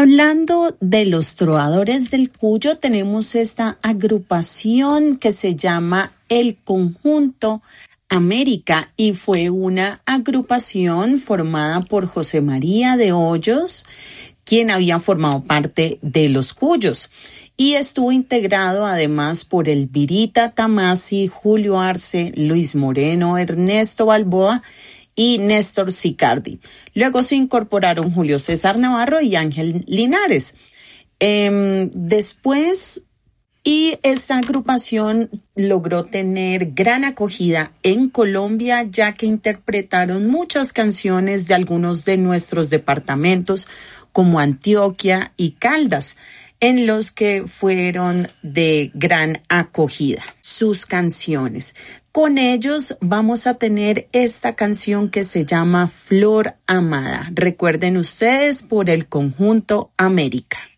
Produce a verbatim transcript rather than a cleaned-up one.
Hablando de los trovadores del Cuyo, tenemos esta agrupación que se llama El Conjunto América y fue una agrupación formada por José María de Hoyos, quien había formado parte de los Cuyos, y estuvo integrado además por Elvirita Tamasi, Julio Arce, Luis Moreno, Ernesto Balboa y Néstor Sicardi. Luego se incorporaron Julio César Navarro y Ángel Linares. Eh, después, y esta agrupación logró tener gran acogida en Colombia, ya que interpretaron muchas canciones de algunos de nuestros departamentos, como Antioquia y Caldas, en los que fueron de gran acogida sus canciones. Con ellos vamos a tener esta canción que se llama Flor Amada. Recuerden ustedes, por El Conjunto América.